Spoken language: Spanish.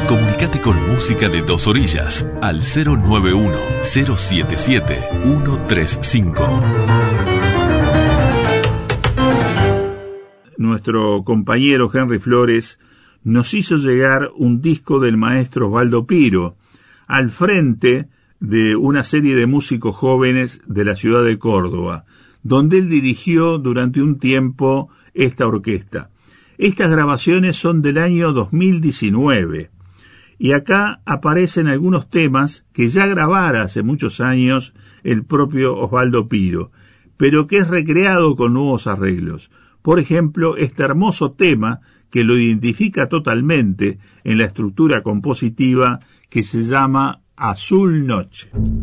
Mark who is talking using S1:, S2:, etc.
S1: Comunicate con Música de Dos Orillas al 091-077-135.
S2: Nuestro compañero Henry Flores nos hizo llegar un disco del maestro Osvaldo Piro, al frente de una serie de músicos jóvenes de la ciudad de Córdoba, donde él dirigió durante un tiempo esta orquesta. Estas grabaciones son del año 2019, y acá aparecen algunos temas que ya grabara hace muchos años el propio Osvaldo Piro, pero que es recreado con nuevos arreglos. Por ejemplo, este hermoso tema que lo identifica totalmente en la estructura compositiva, que se llama Azul Noche.